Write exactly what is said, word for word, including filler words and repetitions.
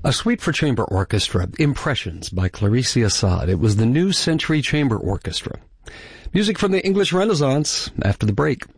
A suite for chamber orchestra, Impressions by Clarice Assad. It was the New Century Chamber Orchestra. Music from the English Renaissance after the break.